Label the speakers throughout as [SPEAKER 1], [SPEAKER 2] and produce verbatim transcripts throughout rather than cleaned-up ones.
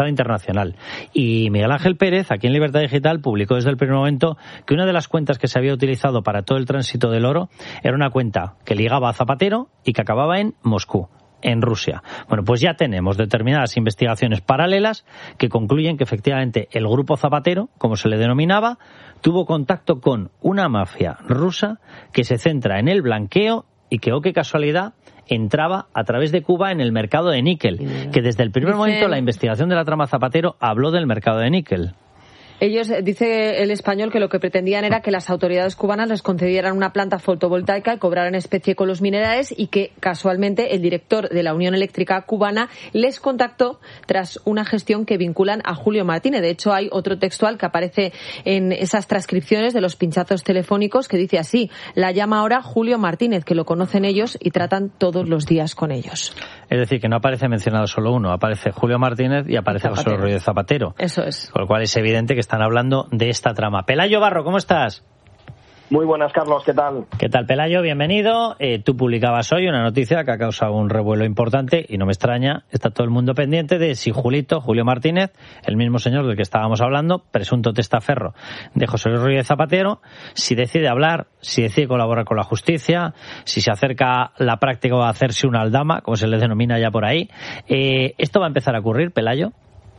[SPEAKER 1] internacional. Y Miguel Ángel Pérez, aquí en Libertad Digital, publicó desde el primer momento que una de las cuentas que se había utilizado para todo el tránsito del oro era una cuenta que ligaba a Zapatero y que acababa en Moscú, en Rusia. Bueno, pues ya tenemos determinadas investigaciones paralelas que concluyen que efectivamente el grupo Zapatero, como se le denominaba, tuvo contacto con una mafia rusa que se centra en el blanqueo y que, oh qué casualidad, entraba a través de Cuba en el mercado de níquel, que desde el primer momento la investigación de la trama Zapatero habló del mercado de níquel.
[SPEAKER 2] Ellos, dice el Español, que lo que pretendían era que las autoridades cubanas les concedieran una planta fotovoltaica y cobraran especie con los minerales, y que casualmente el director de la Unión Eléctrica Cubana les contactó tras una gestión que vinculan a Julio Martínez. De hecho, hay otro textual que aparece en esas transcripciones de los pinchazos telefónicos que dice así: la llama ahora Julio Martínez, que lo conocen ellos y tratan todos los días con ellos.
[SPEAKER 1] Es decir, que no aparece mencionado solo uno, aparece Julio Martínez y aparece José Luis Rodríguez Zapatero.
[SPEAKER 2] Eso es.
[SPEAKER 1] Con lo cual es evidente que están hablando de esta trama. Pelayo Barro, ¿cómo estás?
[SPEAKER 3] Muy buenas, Carlos, ¿qué tal?
[SPEAKER 1] ¿Qué tal, Pelayo? Bienvenido. Eh, tú publicabas hoy una noticia que ha causado un revuelo importante y no me extraña, está todo el mundo pendiente de si Julito, Julio Martínez, el mismo señor del que estábamos hablando, presunto testaferro de José Luis Rodríguez Zapatero, si decide hablar, si decide colaborar con la justicia, si se acerca la práctica de hacerse una aldama, como se le denomina ya por ahí. Eh, ¿Esto va a empezar a ocurrir, Pelayo?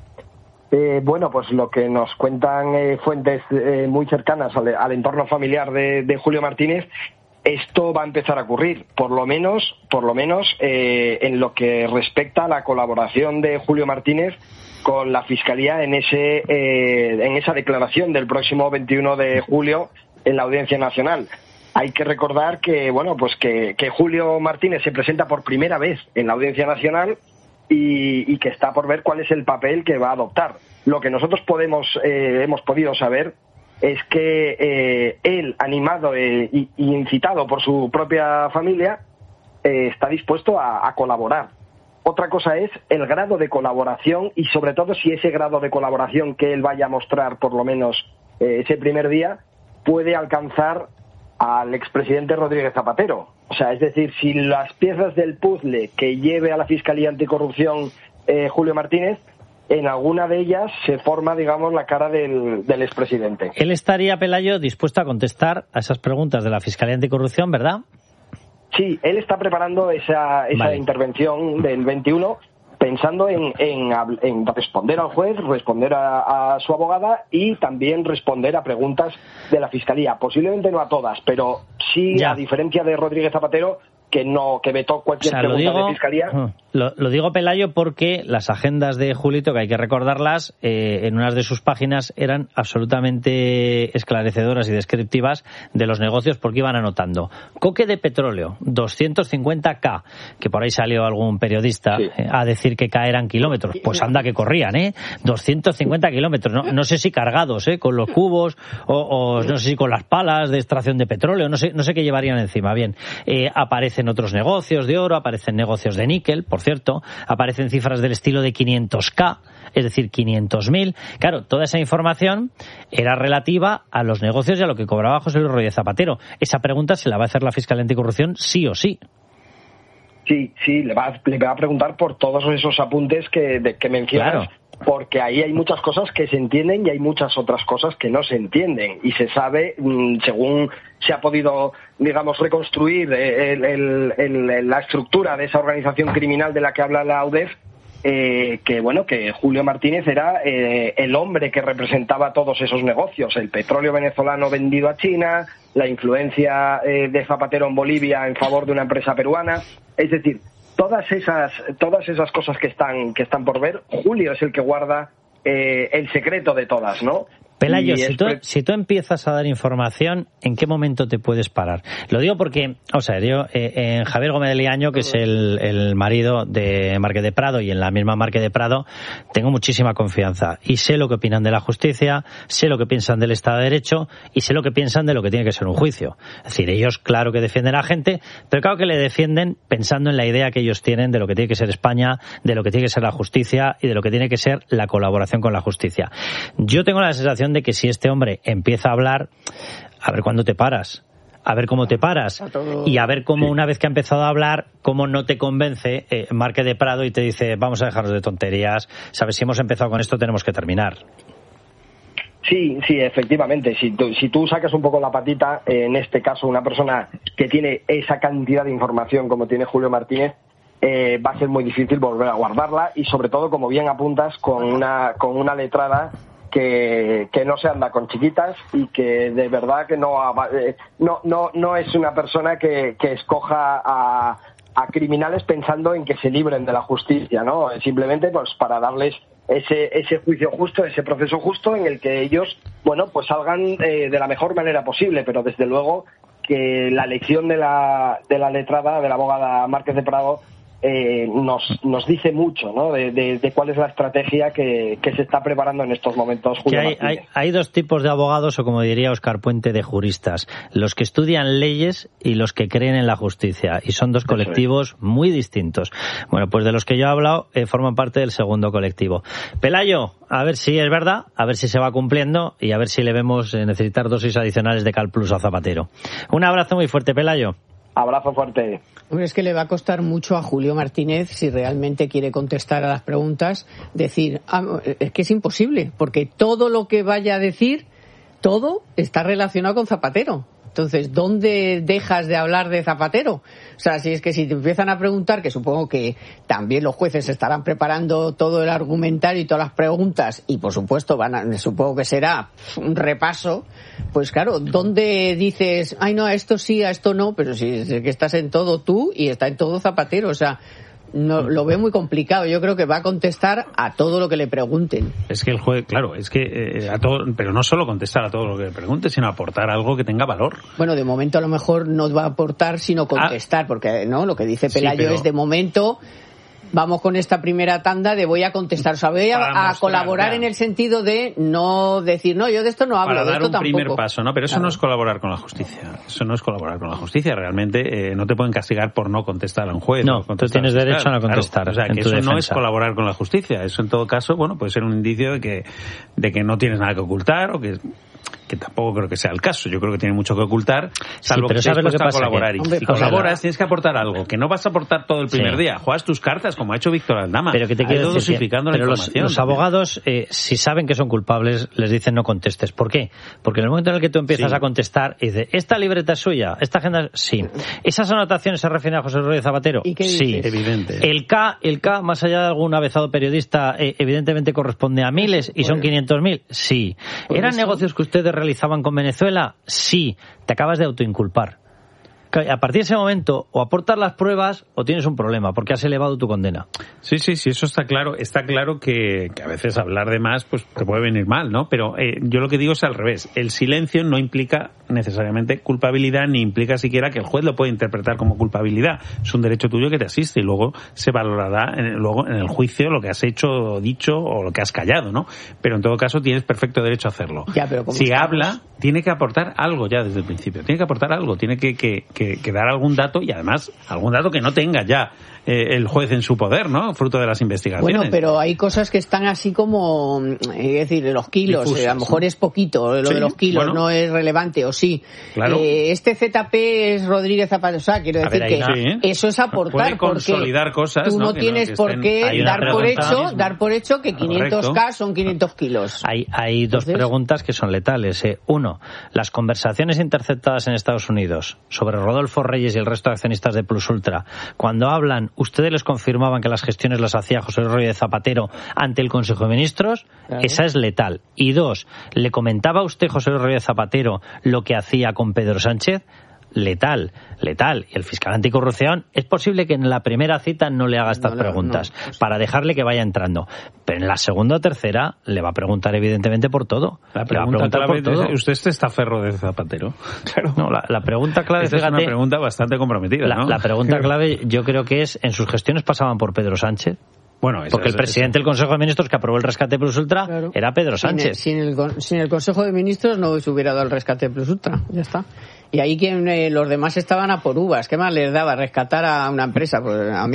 [SPEAKER 3] Eh, bueno, pues lo que nos cuentan eh, fuentes eh, muy cercanas al, al entorno familiar de, de Julio Martínez, esto va a empezar a ocurrir, por lo menos, por lo menos eh, en lo que respecta a la colaboración de Julio Martínez con la Fiscalía en ese eh, en esa declaración del próximo veintiuno de julio en la Audiencia Nacional. Hay que recordar que, bueno, pues que, que Julio Martínez se presenta por primera vez en la Audiencia Nacional y, y que está por ver cuál es el papel que va a adoptar. Lo que nosotros podemos eh, hemos podido saber es que eh, él, animado eh, y, y incitado por su propia familia, eh, está dispuesto a, a colaborar. Otra cosa es el grado de colaboración y, sobre todo, si ese grado de colaboración que él vaya a mostrar, por lo menos eh, ese primer día, puede alcanzar al expresidente Rodríguez Zapatero. O sea, es decir, si las piezas del puzzle que lleve a la Fiscalía Anticorrupción eh, Julio Martínez, en alguna de ellas se forma, digamos, la cara del, del expresidente.
[SPEAKER 1] Él estaría, Pelayo, dispuesto a contestar a esas preguntas de la Fiscalía Anticorrupción, ¿verdad?
[SPEAKER 3] Sí, él está preparando esa, esa vale. intervención del veintiuno, pensando en, en, en responder al juez, responder a, a su abogada y también responder a preguntas de la Fiscalía. Posiblemente no a todas, pero sí, ya. A diferencia de Rodríguez Zapatero, que no que vetó cualquier o sea, pregunta digo, de Fiscalía.
[SPEAKER 1] Lo, lo digo, Pelayo, porque las agendas de Julito, que hay que recordarlas, eh, en unas de sus páginas eran absolutamente esclarecedoras y descriptivas de los negocios, porque iban anotando coque de petróleo, doscientos cincuenta K, que por ahí salió algún periodista sí. eh, a decir que K eran kilómetros. Pues anda que corrían, ¿eh? doscientos cincuenta kilómetros. No, no sé si cargados, ¿eh? Con los cubos o, o no sé si con las palas de extracción de petróleo, no sé, no sé qué llevarían encima. Bien, eh, aparecen otros negocios de oro, aparecen negocios de níquel, por cierto, aparecen cifras del estilo de quinientos K, es decir, quinientos mil. Claro, toda esa información era relativa a los negocios y a lo que cobraba José Luis Rodríguez Zapatero. Esa pregunta se la va a hacer la Fiscalía Anticorrupción sí o sí.
[SPEAKER 3] Sí, sí, le va, le va a preguntar por todos esos apuntes que, de, que mencionas. Claro. Porque ahí hay muchas cosas que se entienden y hay muchas otras cosas que no se entienden. Y se sabe, según se ha podido, digamos, reconstruir el, el, el, la estructura de esa organización criminal de la que habla la U D E F, eh, que, bueno, que Julio Martínez era eh, el hombre que representaba todos esos negocios. El petróleo venezolano vendido a China, la influencia eh, de Zapatero en Bolivia en favor de una empresa peruana. Es decir, Todas esas, todas esas cosas que están, que están por ver, Julio es el que guarda eh, el secreto de todas, ¿no?
[SPEAKER 1] Pelayo, si tú, si tú empiezas a dar información, ¿en qué momento te puedes parar? Lo digo porque, o sea, yo eh, en Javier Gómez de Liaño, que es el, el marido de Márquez de Prado, y en la misma Márquez de Prado, tengo muchísima confianza. Y sé lo que opinan de la justicia, sé lo que piensan del Estado de Derecho, y sé lo que piensan de lo que tiene que ser un juicio. Es decir, ellos, claro que defienden a la gente, pero claro que le defienden pensando en la idea que ellos tienen de lo que tiene que ser España, de lo que tiene que ser la justicia y de lo que tiene que ser la colaboración con la justicia. Yo tengo la sensación de que si este hombre empieza a hablar, a ver cuándo te paras. a ver cómo te paras y a ver cómo, una vez que ha empezado a hablar, cómo no te convence eh, Marque de Prado y te dice, vamos a dejarnos de tonterías, sabes, si hemos empezado con esto tenemos que terminar.
[SPEAKER 3] Sí, sí, efectivamente. Si tú, si tú sacas un poco la patita, eh, en este caso una persona que tiene esa cantidad de información como tiene Julio Martínez, eh, va a ser muy difícil volver a guardarla y sobre todo, como bien apuntas, con una con una letrada que, que no se anda con chiquitas y que de verdad que no eh, no no no es una persona que, que escoja a, a criminales pensando en que se libren de la justicia, ¿no? Simplemente pues para darles ese ese juicio justo, ese proceso justo en el que ellos, bueno, pues salgan eh, de la mejor manera posible, pero desde luego que la elección de la de la letrada, de la abogada Márquez de Prado, eh, nos nos dice mucho, ¿no? De, de, de cuál es la estrategia que, que se está preparando en estos momentos Julio
[SPEAKER 1] hay,
[SPEAKER 3] Martínez.
[SPEAKER 1] Hay, hay dos tipos de abogados, o como diría Óscar Puente, de juristas: los que estudian leyes y los que creen en la justicia, y son dos colectivos muy distintos. Bueno, pues de los que yo he hablado eh, forman parte del segundo colectivo. Pelayo, a ver si es verdad, a ver si se va cumpliendo y a ver si le vemos eh, necesitar dosis adicionales de Cal Plus a Zapatero. Un abrazo muy fuerte, Pelayo.
[SPEAKER 3] Abrazo fuerte.
[SPEAKER 4] Hombre, es que le va a costar mucho a Julio Martínez, si realmente quiere contestar a las preguntas, decir, ah, es que es imposible, porque todo lo que vaya a decir, todo está relacionado con Zapatero. Entonces, ¿dónde dejas de hablar de Zapatero? O sea, si es que si te empiezan a preguntar, que supongo que también los jueces estarán preparando todo el argumentario y todas las preguntas, y por supuesto van a, supongo que será un repaso, pues claro, ¿dónde dices, ay no, a esto sí, a esto no? Pero si es que estás en todo tú y está en todo Zapatero, o sea, no, lo veo muy complicado. Yo creo que va a contestar a todo lo que le pregunten.
[SPEAKER 5] Es que el juez, claro, es que eh, a todo, pero no solo contestar a todo lo que le pregunten, sino aportar algo que tenga valor.
[SPEAKER 4] Bueno, de momento a lo mejor no va a aportar, sino contestar, ah, porque no, lo que dice Pelayo sí, pero... es de momento. Vamos con esta primera tanda de voy a contestar, o sea, voy a, a mostrar, colaborar ya. En el sentido de no decir, no, yo de esto no hablo,
[SPEAKER 5] para
[SPEAKER 4] de
[SPEAKER 5] dar
[SPEAKER 4] esto
[SPEAKER 5] un
[SPEAKER 4] tampoco.
[SPEAKER 5] Primer paso, ¿no? Pero eso claro. No es colaborar con la justicia. Eso no es colaborar con la justicia. Realmente eh, no te pueden castigar por no contestar a un juez.
[SPEAKER 1] No, tú tienes derecho a no contestar.
[SPEAKER 5] Claro. O sea, que eso defensa. No es colaborar con la justicia. Eso en todo caso, bueno, puede ser un indicio de que, de que no tienes nada que ocultar o que... que tampoco creo que sea el caso. Yo creo que tiene mucho que ocultar, salvo sí, que estés dispuesto a colaborar. Que, hombre, y colaboras, tienes que aportar algo, que no vas a aportar todo el primer sí. día. Juegas tus cartas, como ha hecho Víctor Aldama.
[SPEAKER 1] Pero que te quiero decir dosificando que, la pero información. Los, los abogados, eh, si saben que son culpables, les dicen no contestes. ¿Por qué? Porque en el momento en el que tú empiezas sí. a contestar y dices, ¿esta libreta es suya? ¿Esta agenda? Sí. ¿Esas anotaciones se refieren a José Rodríguez Zapatero?
[SPEAKER 4] ¿Y qué
[SPEAKER 1] sí.
[SPEAKER 4] dices?
[SPEAKER 5] Evidente.
[SPEAKER 1] El K, el K, más allá de algún avezado periodista, eh, evidentemente corresponde a miles y son quinientos mil. Sí. ¿Eran eso? Negocios que ustedes realizaban con Venezuela? Sí. Te acabas de autoinculpar. A partir de ese momento, o aportas las pruebas o tienes un problema, porque has elevado tu condena.
[SPEAKER 5] Sí, sí, sí, eso está claro. Está claro que, que a veces hablar de más pues te puede venir mal, ¿no? Pero eh, yo lo que digo es al revés. El silencio no implica necesariamente culpabilidad, ni implica siquiera que el juez lo pueda interpretar como culpabilidad. Es un derecho tuyo que te asiste y luego se valorará en, luego en el juicio lo que has hecho o dicho o lo que has callado, ¿no? Pero en todo caso tienes perfecto derecho a hacerlo.
[SPEAKER 4] Ya, pero
[SPEAKER 5] si
[SPEAKER 4] estamos...
[SPEAKER 5] habla, tiene que aportar algo ya desde el principio. Tiene que aportar algo, tiene que... que, que Que, que dar algún dato y además algún dato que no tenga ya eh, el juez en su poder, ¿no? Fruto de las investigaciones.
[SPEAKER 4] Bueno, pero hay cosas que están así como, es decir, los kilos, Difusas, eh, a lo mejor ¿no? es poquito, lo sí, de los kilos bueno, no es relevante, o sí.
[SPEAKER 5] Claro.
[SPEAKER 4] Eh, este Z P es Rodríguez Zapatero, o sea, quiero decir ver, que sí. eso es aportar,
[SPEAKER 5] puede consolidar
[SPEAKER 4] porque
[SPEAKER 5] cosas,
[SPEAKER 4] tú no,
[SPEAKER 5] no
[SPEAKER 4] tienes
[SPEAKER 5] que no,
[SPEAKER 4] por qué dar por hecho, dar por hecho que quinientos K son quinientos kilos.
[SPEAKER 1] Hay, hay dos Entonces, preguntas que son letales. Eh. Uno, las conversaciones interceptadas en Estados Unidos sobre Rodolfo Reyes y el resto de accionistas de Plus Ultra, cuando hablan, ¿ustedes les confirmaban que las gestiones las hacía José Rodríguez Zapatero ante el Consejo de Ministros? Claro. Esa es letal. Y dos, ¿le comentaba usted, José Rodríguez Zapatero, lo que hacía con Pedro Sánchez? Letal, letal. Y el fiscal anticorrupción, es posible que en la primera cita no le haga estas no, no, preguntas, no, no. para dejarle que vaya entrando. Pero en la segunda o tercera le va a preguntar evidentemente por todo.
[SPEAKER 5] La pregunta clave, por todo. ¿Usted es testaferro de Zapatero?
[SPEAKER 1] Claro. No, la, la pregunta clave,
[SPEAKER 5] Esta
[SPEAKER 1] fíjate,
[SPEAKER 5] es una pregunta bastante comprometida,
[SPEAKER 1] la,
[SPEAKER 5] ¿no?
[SPEAKER 1] La pregunta clave yo creo que es, ¿en sus gestiones pasaban por Pedro Sánchez?
[SPEAKER 5] Bueno,
[SPEAKER 1] porque el presidente del Consejo de Ministros que aprobó el rescate Plus Ultra claro. era Pedro Sánchez.
[SPEAKER 4] Sin el, sin, el, sin el Consejo de Ministros no se hubiera dado el rescate Plus Ultra, ya está. Y ahí quien eh, los demás estaban a por uvas. ¿Qué más les daba rescatar a una empresa? Pues también.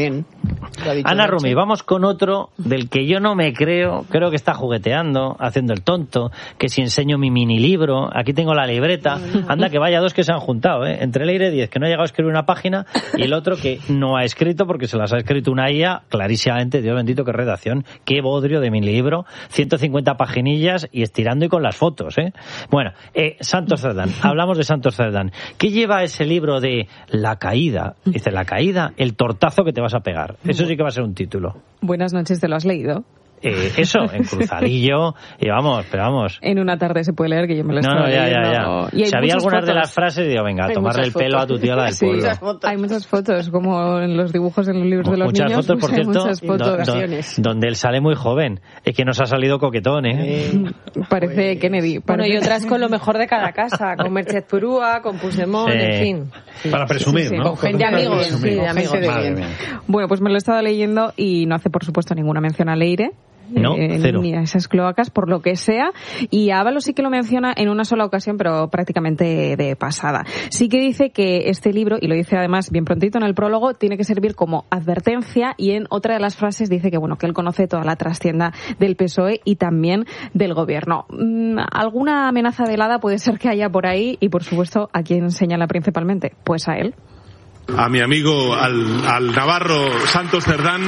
[SPEAKER 1] Ana Rumi, vamos con otro del que yo no me creo, creo que está jugueteando, haciendo el tonto, que si enseño mi mini libro, aquí tengo la libreta, anda que vaya dos que se han juntado, ¿eh? Entre Leire diez, que no ha llegado a escribir una página, y el otro que no ha escrito porque se las ha escrito una I A, clarísimamente, Dios bendito, qué redacción, qué bodrio de mi libro, ciento cincuenta paginillas y estirando y con las fotos, ¿eh? Bueno, eh, Santos Cerdán, hablamos de Santos Cerdán. ¿Qué lleva ese libro de La caída? Dice, la caída, el tortazo que te vas a pegar. Eso sí que va a ser un título.
[SPEAKER 6] Buenas noches, ¿te lo has leído?
[SPEAKER 1] Eh, eso, en cruzadillo, y vamos, pero vamos.
[SPEAKER 6] En una tarde se puede leer, que yo me lo estoy
[SPEAKER 1] No, no, ya,
[SPEAKER 6] leyendo.
[SPEAKER 1] ya, ya.
[SPEAKER 6] Y hay
[SPEAKER 1] Sabía algunas
[SPEAKER 6] fotos.
[SPEAKER 1] de las frases y digo, venga, a tomarle el pelo
[SPEAKER 4] fotos.
[SPEAKER 1] a tu tío la del
[SPEAKER 6] Sí,
[SPEAKER 1] pueblo.
[SPEAKER 6] hay muchas fotos, como en los dibujos en los libros de los
[SPEAKER 1] Muchas
[SPEAKER 6] niños.
[SPEAKER 1] fotos, por
[SPEAKER 6] pues hay
[SPEAKER 1] cierto,
[SPEAKER 6] muchas fotos.
[SPEAKER 1] do- do- donde él sale muy joven. Es que nos ha salido coquetón, ¿eh?
[SPEAKER 4] Eh,
[SPEAKER 6] Parece
[SPEAKER 4] pues,
[SPEAKER 6] Kennedy.
[SPEAKER 2] Bueno,
[SPEAKER 6] parece-
[SPEAKER 2] y otras con lo mejor de cada casa, con Merced Purúa, con Puigdemont,
[SPEAKER 1] Sí.
[SPEAKER 2] en fin.
[SPEAKER 5] Para presumir,
[SPEAKER 6] sí, sí,
[SPEAKER 5] ¿no?
[SPEAKER 4] con gente
[SPEAKER 2] De amigos,
[SPEAKER 4] bien,
[SPEAKER 2] sí, de
[SPEAKER 4] con
[SPEAKER 2] amigos.
[SPEAKER 4] gente de
[SPEAKER 5] Madre
[SPEAKER 4] bien.
[SPEAKER 5] mía.
[SPEAKER 6] Bueno, pues me lo he estado leyendo y no hace, por supuesto, ninguna mención a Leire.
[SPEAKER 1] No,
[SPEAKER 6] eh,
[SPEAKER 1] cero.
[SPEAKER 6] ni a esas cloacas, por lo que sea. Y Ábalos sí que lo menciona en una sola ocasión, pero prácticamente de pasada. Sí que dice que este libro, y lo dice además bien prontito en el prólogo, tiene que servir como advertencia, y en otra de las frases dice que, bueno, que él conoce toda la trastienda del P S O E y también del gobierno. Mm, ¿Alguna amenaza velada puede ser que haya por ahí? Y, por supuesto, ¿a quién señala principalmente? Pues a él.
[SPEAKER 7] A mi amigo, al, al navarro Santos Cerdán.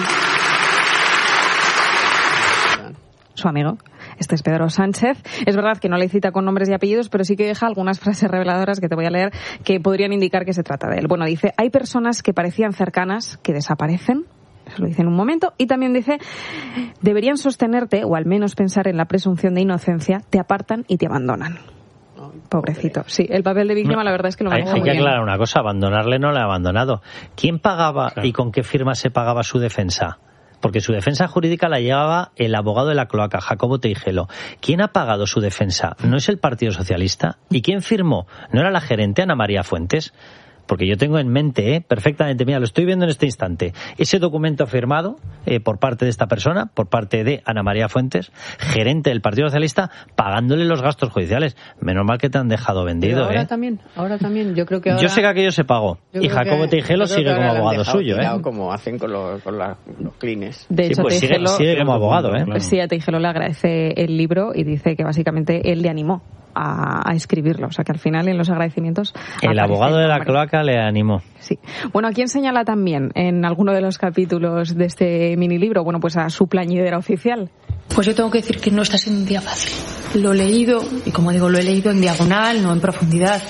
[SPEAKER 6] Su amigo. Este es Pedro Sánchez. Es verdad que no le cita con nombres y apellidos, pero sí que deja algunas frases reveladoras que te voy a leer que podrían indicar que se trata de él. Bueno, dice, hay personas que parecían cercanas que desaparecen. Eso lo dice en un momento. Y también dice, deberían sostenerte, o al menos pensar en la presunción de inocencia, te apartan y te abandonan. Pobrecito. Sí, el papel de víctima, la verdad es que lo
[SPEAKER 1] Hay,
[SPEAKER 6] maneja
[SPEAKER 1] hay
[SPEAKER 6] muy
[SPEAKER 1] que
[SPEAKER 6] bien.
[SPEAKER 1] aclarar una cosa, abandonarle no le ha abandonado. ¿Quién pagaba
[SPEAKER 5] Claro.
[SPEAKER 1] y con qué firma se pagaba su defensa? Porque su defensa jurídica la llevaba el abogado de la cloaca, Jacobo Teijelo. ¿Quién ha pagado su defensa? ¿No es el Partido Socialista? ¿Y quién firmó? ¿No era la gerente Ana María Fuentes? Porque yo tengo en mente, ¿eh? perfectamente, mira, lo estoy viendo en este instante, ese documento firmado eh, por parte de esta persona, por parte de Ana María Fuentes, gerente del Partido Socialista, pagándole los gastos judiciales. Menos mal que te han dejado vendido,
[SPEAKER 4] Pero ahora
[SPEAKER 1] ¿eh?
[SPEAKER 4] también, ahora también, yo creo que ahora...
[SPEAKER 1] Yo sé que aquello se pagó.
[SPEAKER 4] yo
[SPEAKER 1] Y
[SPEAKER 4] creo
[SPEAKER 1] Jacobo
[SPEAKER 4] que-
[SPEAKER 1] Teijelo
[SPEAKER 4] yo creo
[SPEAKER 1] sigue
[SPEAKER 4] que
[SPEAKER 1] como
[SPEAKER 4] ahora le han
[SPEAKER 1] abogado
[SPEAKER 4] dejado
[SPEAKER 1] suyo,
[SPEAKER 4] tirado
[SPEAKER 1] ¿eh?
[SPEAKER 4] como hacen con los, con la- los clines.
[SPEAKER 6] De
[SPEAKER 1] Sí,
[SPEAKER 6] hecho,
[SPEAKER 1] pues sigue,
[SPEAKER 6] Teijelo,
[SPEAKER 1] sigue como abogado, ¿eh?
[SPEAKER 5] Claro.
[SPEAKER 6] sí, a Teijelo le agradece el libro y dice que básicamente él le animó a, a escribirlo. O sea, que al final en los agradecimientos...
[SPEAKER 1] El
[SPEAKER 6] aparece
[SPEAKER 1] abogado
[SPEAKER 6] el
[SPEAKER 1] de la
[SPEAKER 6] nombre.
[SPEAKER 1] cloaca le animó.
[SPEAKER 6] Sí. Bueno, ¿a quién señala también en alguno de los capítulos de este mini libro? Bueno, pues a su plañidera oficial.
[SPEAKER 8] Pues yo tengo que decir que no está siendo un día fácil. Lo he leído, y como digo, lo he leído en diagonal, no en profundidad.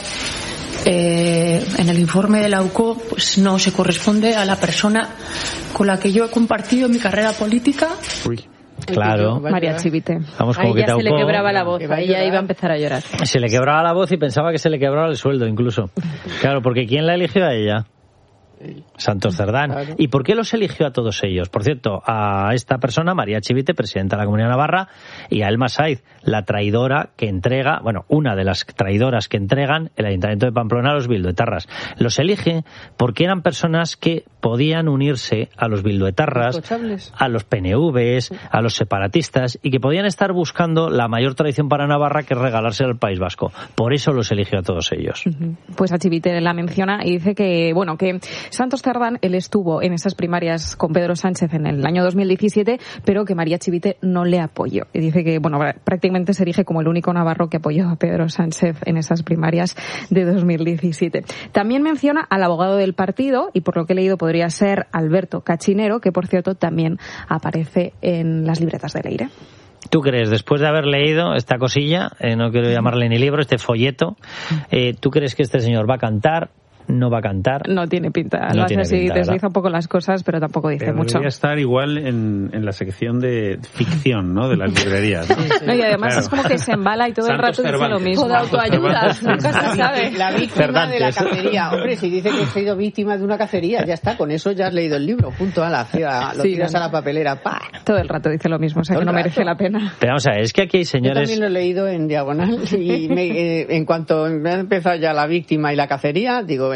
[SPEAKER 8] Eh, en el informe de la U C O, pues no se corresponde a la persona con la que yo he compartido mi carrera política.
[SPEAKER 5] Uy.
[SPEAKER 1] Claro.
[SPEAKER 6] María Chivite.
[SPEAKER 1] Vamos
[SPEAKER 2] Ahí
[SPEAKER 1] como que
[SPEAKER 2] ya se le
[SPEAKER 1] Taupo-
[SPEAKER 2] quebraba la voz,
[SPEAKER 4] Que va a
[SPEAKER 2] ahí ya
[SPEAKER 4] llorar.
[SPEAKER 2] iba a empezar a llorar.
[SPEAKER 1] Se le quebraba la voz y pensaba que se le quebraba el sueldo incluso. Claro, porque ¿quién la eligió a ella? Santos Cerdán.
[SPEAKER 4] Claro.
[SPEAKER 1] ¿Y por qué los eligió a todos ellos? Por cierto, a esta persona, María Chivite, presidenta de la Comunidad de Navarra, y a Elma Saiz, la traidora que entrega, bueno, una de las traidoras que entregan el Ayuntamiento de Pamplona a los bilduetarras. Los elige porque eran personas que podían unirse a los bilduetarras,
[SPEAKER 4] Intouchables.
[SPEAKER 1] a los P N Vs, a los separatistas, y que podían estar buscando la mayor tradición para Navarra, que es regalarse al País Vasco. Por eso los eligió a todos ellos.
[SPEAKER 6] Pues a Chivite la menciona y dice que, bueno, que Santos Cerdán, él estuvo en esas primarias con Pedro Sánchez en el año dos mil diecisiete, pero que María Chivite no le apoyó. Y dice que, bueno, prácticamente se erige como el único navarro que apoyó a Pedro Sánchez en esas primarias de dos mil diecisiete. También menciona al abogado del partido, y por lo que he leído podría ser Alberto Cachinero, que por cierto también aparece en las libretas de Leire.
[SPEAKER 1] ¿Tú crees, después de haber leído esta cosilla, eh, no quiero llamarle ni libro, este folleto, eh, ¿tú crees que este señor va a cantar? ¿No va a cantar?
[SPEAKER 6] No tiene pinta.
[SPEAKER 1] No
[SPEAKER 6] Lo hace
[SPEAKER 1] tiene
[SPEAKER 6] así,
[SPEAKER 1] pinta,
[SPEAKER 6] desliza
[SPEAKER 1] ¿verdad?
[SPEAKER 6] un poco las cosas, pero tampoco dice
[SPEAKER 5] Pero
[SPEAKER 6] mucho.
[SPEAKER 5] debería estar igual en, en la sección de ficción, ¿no? De las librerías, ¿no?
[SPEAKER 6] No, y además
[SPEAKER 5] Claro.
[SPEAKER 6] es como que se embala y todo el
[SPEAKER 5] Santos
[SPEAKER 6] rato dice lo
[SPEAKER 5] Cervantes.
[SPEAKER 6] mismo.
[SPEAKER 2] Toda autoayuda, nunca se sabe.
[SPEAKER 4] La víctima
[SPEAKER 1] Cervantes.
[SPEAKER 4] de la cacería. Hombre, si dice que he sido víctima de una cacería, ya está, con eso ya has leído el libro. Punto a la ciudad, lo
[SPEAKER 6] Sí,
[SPEAKER 4] tiras
[SPEAKER 6] no.
[SPEAKER 4] a la papelera. ¡Pah!
[SPEAKER 6] Todo el rato dice lo mismo, o sea
[SPEAKER 4] Todo
[SPEAKER 6] que no
[SPEAKER 4] el
[SPEAKER 6] merece
[SPEAKER 4] rato.
[SPEAKER 6] la pena.
[SPEAKER 1] Pero vamos a ver, es que aquí hay
[SPEAKER 4] Yo
[SPEAKER 1] señores...
[SPEAKER 4] también lo he leído en diagonal y me- eh, en cuanto me ha empezado ya la víctima y la cacería, digo, venga.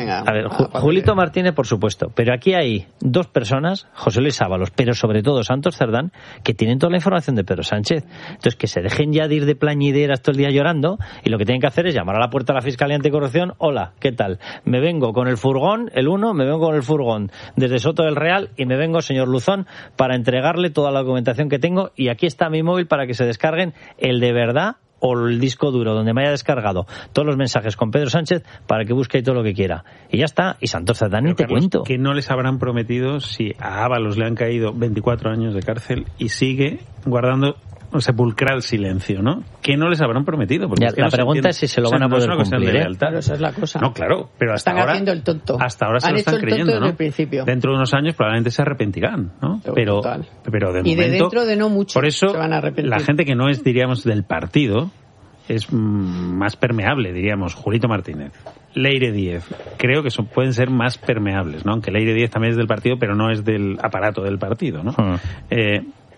[SPEAKER 4] venga.
[SPEAKER 1] A ver, Ju- Julito Martínez, por supuesto, pero aquí hay dos personas, José Luis Ábalos, pero sobre todo Santos Cerdán, que tienen toda la información de Pedro Sánchez. Entonces, que se dejen ya de ir de plañideras todo el día llorando, y lo que tienen que hacer es llamar a la puerta de la Fiscalía Anticorrupción. Hola, ¿qué tal? Me vengo con el furgón, el uno, me vengo con el furgón desde Soto del Real y me vengo, señor Luzón, para entregarle toda la documentación que tengo, y aquí está mi móvil para que se descarguen el de verdad o el disco duro donde me haya descargado todos los mensajes con Pedro Sánchez para que busque todo lo que quiera. Y ya está. Y Santos Cerdán, ni te
[SPEAKER 5] Carlos,
[SPEAKER 1] cuento.
[SPEAKER 5] ¿qué no les habrán prometido si a Ábalos le han caído veinticuatro años de cárcel y sigue guardando un sepulcral silencio, ¿no? ¿Qué no les habrán prometido? Porque
[SPEAKER 1] Ya,
[SPEAKER 5] es que
[SPEAKER 1] la
[SPEAKER 5] no se
[SPEAKER 1] pregunta
[SPEAKER 5] entiende.
[SPEAKER 1] es si se lo
[SPEAKER 5] O sea,
[SPEAKER 1] van a
[SPEAKER 5] no es
[SPEAKER 1] poder
[SPEAKER 5] una cuestión de
[SPEAKER 1] cumplir, ¿eh?
[SPEAKER 5] lealtad.
[SPEAKER 4] Claro, esa es la cosa.
[SPEAKER 5] No, claro, pero hasta
[SPEAKER 4] Están
[SPEAKER 5] ahora
[SPEAKER 4] haciendo el tonto.
[SPEAKER 5] hasta ahora se
[SPEAKER 4] Han
[SPEAKER 5] lo están
[SPEAKER 4] hecho el tonto
[SPEAKER 5] creyendo,
[SPEAKER 4] desde
[SPEAKER 5] ¿no?
[SPEAKER 4] el principio.
[SPEAKER 5] Dentro de unos años probablemente se arrepentirán, ¿no? Pero,
[SPEAKER 4] Total.
[SPEAKER 5] pero de
[SPEAKER 4] Y de
[SPEAKER 5] momento,
[SPEAKER 4] dentro de no mucho
[SPEAKER 5] por eso
[SPEAKER 4] se van a arrepentir.
[SPEAKER 5] la gente que no es, diríamos, del partido es mm, más permeable, diríamos. Julito Martínez, Leire Díez, creo que son, pueden ser más permeables, ¿no? Aunque Leire Díez también es del partido, pero no es del aparato del partido, ¿no?
[SPEAKER 1] Hmm.
[SPEAKER 5] Eh,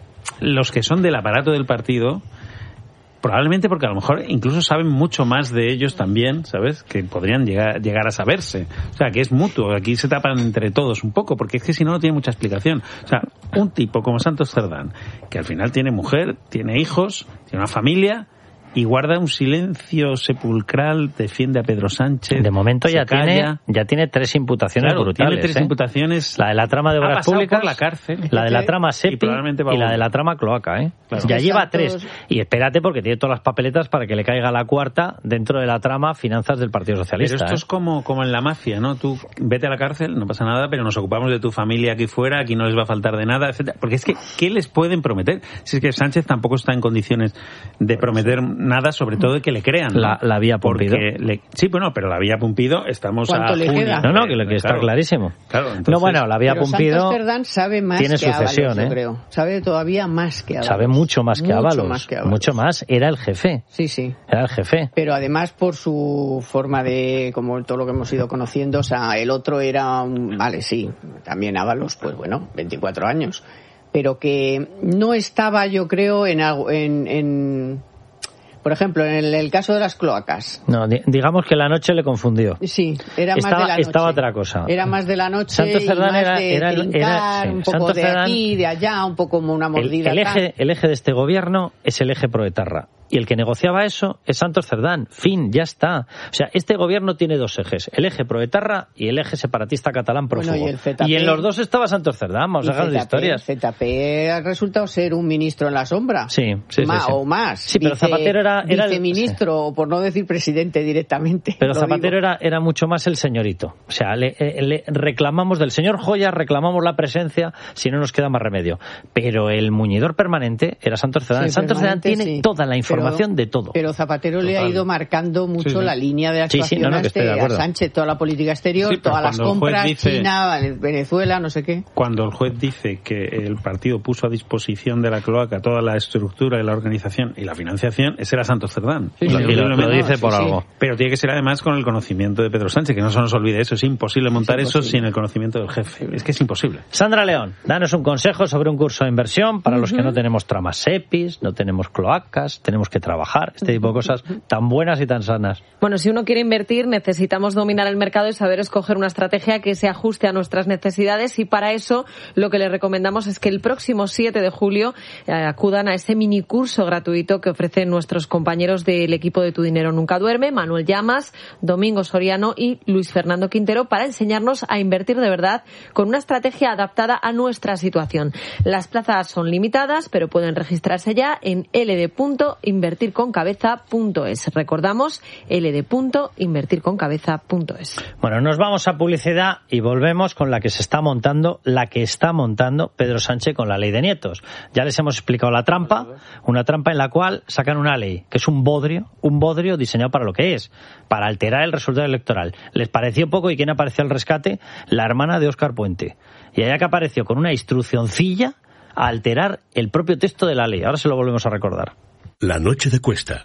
[SPEAKER 5] los que son del aparato del partido, probablemente porque a lo mejor incluso saben mucho más de ellos también, ¿sabes? Que podrían llegar, llegar a saberse. O sea, que es mutuo. Aquí se tapan entre todos un poco, porque es que si no, no tiene mucha explicación. O sea, un tipo como Santos Cerdán, que al final tiene mujer, tiene hijos, tiene una familia, y guarda un silencio sepulcral, defiende a Pedro Sánchez.
[SPEAKER 1] De momento ya
[SPEAKER 5] se
[SPEAKER 1] tiene,
[SPEAKER 5] calla.
[SPEAKER 1] ya tiene tres imputaciones
[SPEAKER 5] Claro,
[SPEAKER 1] brutales.
[SPEAKER 5] tiene tres
[SPEAKER 1] ¿eh?
[SPEAKER 5] imputaciones.
[SPEAKER 1] La de la trama de
[SPEAKER 5] Ha
[SPEAKER 1] obras
[SPEAKER 5] pasado
[SPEAKER 1] públicas,
[SPEAKER 5] por la cárcel.
[SPEAKER 1] la de la trama
[SPEAKER 5] Y
[SPEAKER 1] SEPI
[SPEAKER 5] probablemente va
[SPEAKER 1] y la
[SPEAKER 5] a
[SPEAKER 1] de la trama cloaca, ¿eh?
[SPEAKER 5] Claro.
[SPEAKER 1] Ya
[SPEAKER 4] Es que
[SPEAKER 1] lleva
[SPEAKER 4] están
[SPEAKER 1] tres.
[SPEAKER 4] todos-
[SPEAKER 1] Y espérate porque tiene todas las papeletas para que le caiga la cuarta dentro de la trama finanzas del Partido Socialista.
[SPEAKER 5] Pero esto
[SPEAKER 1] ¿eh?
[SPEAKER 5] es como, como en la mafia, ¿no? Tú vete a la cárcel, no pasa nada, pero nos ocupamos de tu familia aquí fuera, aquí no les va a faltar de nada, etcétera. Porque es que, ¿qué les pueden prometer? Si es que Sánchez tampoco está en condiciones de prometer nada, sobre todo de que le crean, ¿no?
[SPEAKER 1] La, la vía Pumpido.
[SPEAKER 5] Porque le- sí, bueno, pero la vía Pumpido estamos a
[SPEAKER 4] ¿Cuánto le
[SPEAKER 5] junio.
[SPEAKER 4] queda?
[SPEAKER 1] No, no, que lo que está
[SPEAKER 5] Claro.
[SPEAKER 1] clarísimo.
[SPEAKER 5] Claro, entonces-
[SPEAKER 1] no, bueno, la vía
[SPEAKER 4] Pero
[SPEAKER 1] Pumpido
[SPEAKER 4] Santos Cerdán sabe más
[SPEAKER 1] tiene
[SPEAKER 4] que Ábalos,
[SPEAKER 1] sucesión,
[SPEAKER 4] yo
[SPEAKER 1] ¿eh?
[SPEAKER 4] creo. Sabe todavía más que Ábalos.
[SPEAKER 1] sabe mucho más que
[SPEAKER 4] Mucho
[SPEAKER 1] Ábalos.
[SPEAKER 4] más que Ábalos.
[SPEAKER 1] Mucho más. Era el jefe.
[SPEAKER 4] Sí, sí.
[SPEAKER 1] Era el jefe.
[SPEAKER 4] Pero además por su forma de, como todo lo que hemos ido conociendo, o sea, el otro era un, vale, sí, también Ábalos, pues bueno, veinticuatro años, pero que no estaba, yo creo, en, algo- en, en por ejemplo, en el, el caso de las cloacas.
[SPEAKER 1] No, di- digamos que la noche le confundió.
[SPEAKER 4] Sí, era
[SPEAKER 1] Estaba-
[SPEAKER 4] más de la noche.
[SPEAKER 1] estaba otra cosa.
[SPEAKER 4] Era más de la noche
[SPEAKER 1] Santos
[SPEAKER 4] y
[SPEAKER 1] Cerdán
[SPEAKER 4] más
[SPEAKER 1] era-
[SPEAKER 4] de
[SPEAKER 1] era- era-
[SPEAKER 4] trincar,
[SPEAKER 1] sí,
[SPEAKER 4] un poco
[SPEAKER 1] Santos
[SPEAKER 4] de
[SPEAKER 1] Cerdán-
[SPEAKER 4] aquí, de allá, un poco como una
[SPEAKER 1] El,
[SPEAKER 4] mordida.
[SPEAKER 1] el
[SPEAKER 4] tal.
[SPEAKER 1] eje, el eje de este gobierno es el eje proetarra. Y el que negociaba eso es Santos Cerdán. Fin, ya está. O sea, este gobierno tiene dos ejes. El eje proetarra y el eje separatista catalán prófugo.
[SPEAKER 4] Bueno, y el Z P.
[SPEAKER 1] y en los dos estaba Santos Cerdán. Vamos
[SPEAKER 4] Y
[SPEAKER 1] a dejar de
[SPEAKER 4] Z P,
[SPEAKER 1] historias.
[SPEAKER 4] Z P ha resultado ser un ministro en la sombra.
[SPEAKER 1] Sí, sí, sí,
[SPEAKER 4] Ma-
[SPEAKER 1] sí.
[SPEAKER 4] O más.
[SPEAKER 1] Sí, pero
[SPEAKER 4] Vice-
[SPEAKER 1] Zapatero era- era el-
[SPEAKER 4] viceministro, por no decir presidente directamente.
[SPEAKER 1] Pero
[SPEAKER 4] lo
[SPEAKER 1] Zapatero
[SPEAKER 4] digo.
[SPEAKER 1] era, era mucho más el señorito. O sea, le, eh, le reclamamos del señor Joya, reclamamos la presencia, si no nos queda más remedio. Pero el muñidor permanente era Santos Cerdán.
[SPEAKER 4] Sí,
[SPEAKER 1] Santos Cerdán
[SPEAKER 4] permanente,
[SPEAKER 1] tiene
[SPEAKER 4] sí.
[SPEAKER 1] toda la información
[SPEAKER 4] Pero-
[SPEAKER 1] de todo.
[SPEAKER 4] Pero Zapatero le ha
[SPEAKER 5] Total.
[SPEAKER 4] ido marcando mucho
[SPEAKER 5] Sí, sí.
[SPEAKER 4] la línea de
[SPEAKER 1] Sí, sí,
[SPEAKER 4] actuación
[SPEAKER 1] no, no, que
[SPEAKER 4] a,
[SPEAKER 1] estoy de
[SPEAKER 4] este- a
[SPEAKER 1] acuerdo.
[SPEAKER 4] Sánchez, toda la política exterior,
[SPEAKER 5] Sí, pero
[SPEAKER 4] todas las
[SPEAKER 5] cuando el juez
[SPEAKER 4] compras,
[SPEAKER 5] dice-
[SPEAKER 4] China, Venezuela, no sé qué.
[SPEAKER 5] Cuando el juez dice que el partido puso a disposición de la cloaca toda la estructura de la organización y la financiación, ese era Santos Cerdán.
[SPEAKER 4] Sí,
[SPEAKER 1] Lo-
[SPEAKER 4] sí,
[SPEAKER 1] y lo,
[SPEAKER 5] Lo-
[SPEAKER 1] lo dice
[SPEAKER 4] sí,
[SPEAKER 1] por
[SPEAKER 4] sí.
[SPEAKER 1] algo.
[SPEAKER 5] Pero tiene que ser además con el conocimiento de Pedro Sánchez, que no se nos olvide eso. Es imposible montar eso
[SPEAKER 4] imposible.
[SPEAKER 5] sin el conocimiento del jefe. Es que es imposible.
[SPEAKER 1] Sandra León, danos un consejo sobre un curso de inversión para los que no tenemos tramas SEPIs, no tenemos cloacas, tenemos que trabajar, este tipo de cosas tan buenas y tan sanas.
[SPEAKER 2] Bueno, si uno quiere invertir, necesitamos dominar el mercado y saber escoger una estrategia que se ajuste a nuestras necesidades, y para eso lo que les recomendamos es que el próximo siete de julio eh, acudan a ese mini curso gratuito que ofrecen nuestros compañeros del equipo de Tu Dinero Nunca Duerme, Manuel Llamas, Domingo Soriano y Luis Fernando Quintero, para enseñarnos a invertir de verdad con una estrategia adaptada a nuestra situación. Las plazas son limitadas, pero pueden registrarse ya en l d punto invertir con cabeza punto es. Recordamos, l d punto invertir con cabeza punto es.
[SPEAKER 1] Bueno, nos vamos a publicidad y volvemos con la que se está montando, la que está montando Pedro Sánchez con la ley de nietos. Ya les hemos explicado la trampa, una trampa en la cual sacan una ley que es un bodrio, un bodrio diseñado para lo que es, para alterar el resultado electoral. Les pareció poco, y ¿quién apareció al rescate? La hermana de Óscar Puente. Y allá que apareció con una instruccioncilla a alterar el propio texto de la ley. Ahora se lo volvemos a recordar.
[SPEAKER 9] La noche de Cuesta,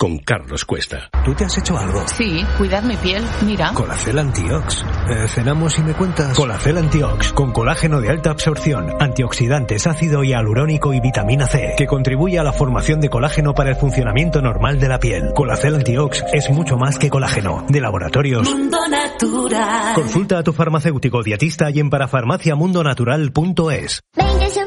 [SPEAKER 9] con Carlos Cuesta.
[SPEAKER 10] ¿Tú te has hecho algo?
[SPEAKER 11] Sí, cuidar mi piel, mira.
[SPEAKER 10] Colacel Antiox. Eh, cenamos y me cuentas.
[SPEAKER 12] Colacel Antiox, con colágeno de alta absorción, antioxidantes, ácido hialurónico y vitamina C, que contribuye a la formación de colágeno para el funcionamiento normal de la piel. Colacel Antiox es mucho más que colágeno. De Laboratorios
[SPEAKER 13] Mundo Natural.
[SPEAKER 12] Consulta a tu farmacéutico dietista y en parafarmaciamundonatural punto es.